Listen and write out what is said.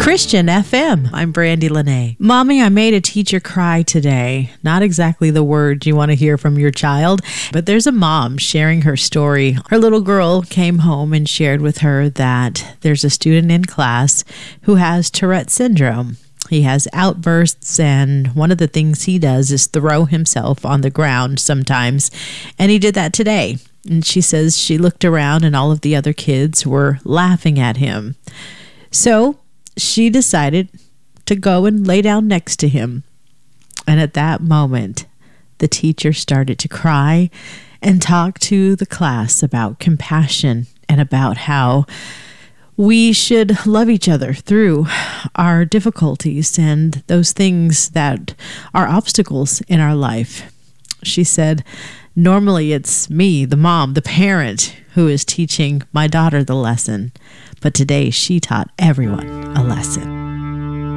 Christian FM. I'm Brandy Lene. Mommy, I made a teacher cry today. Not exactly the words you want to hear from your child, but there's a mom sharing her story. Her little girl came home and shared with her that there's a student in class who has Tourette syndrome. He has outbursts, and one of the things he does is throw himself on the ground sometimes, and he did that today. And she says she looked around and all of the other kids were laughing at him. So she decided to go and lay down next to him. And at that moment, the teacher started to cry and talk to the class about compassion and about how we should love each other through our difficulties and those things that are obstacles in our life. She said, normally it's me, the mom, the parent, who is teaching my daughter the lesson. But today she taught everyone a lesson.